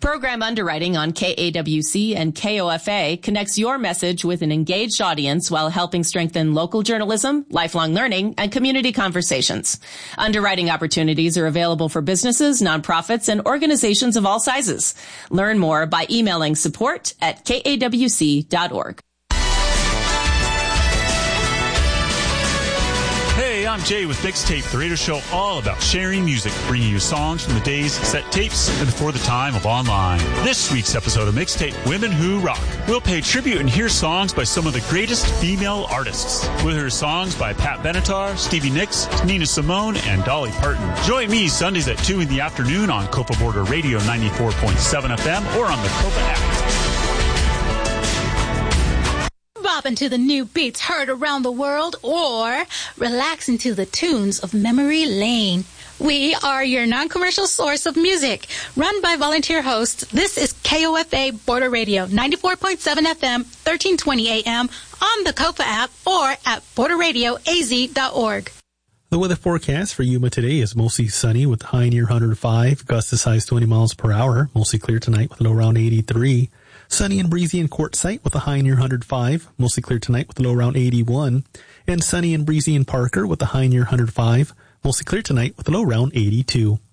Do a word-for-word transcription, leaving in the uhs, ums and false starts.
Program underwriting on K A W C and K O F A connects your message with an engaged audience while helping strengthen local journalism, lifelong learning, and community conversations. Underwriting opportunities are available for businesses, nonprofits, and organizations of all sizes. Learn more by emailing support at K A W C dot org. Hey, I'm Jay with Mixtape, the radio show all about sharing music, bringing you songs from the days, cassette tapes, and before the time of online. This week's episode of Mixtape, Women Who Rock. We'll pay tribute and hear songs by some of the greatest female artists. We'll hear songs by Pat Benatar, Stevie Nicks, Nina Simone, and Dolly Parton. Join me Sundays at two in the afternoon on Copa Border Radio ninety-four point seven F M or on the Copa app. Bopping to the new beats heard around the world, or relaxing to the tunes of Memory Lane. We are your non-commercial source of music. Run by volunteer hosts, this is K O F A Border Radio, ninety-four point seven F M, thirteen twenty A M, on the Copa app, or at border radio a z dot org. The weather forecast for Yuma today is mostly sunny with a high near one hundred five, gust as high as twenty miles per hour. Mostly clear tonight with a low around eighty-three. Sunny and breezy in Quartzsite with a high near one hundred five. Mostly clear tonight with a low around eighty-one. And sunny and breezy in Parker with a high near one hundred five. Mostly clear tonight with a low around eighty-two.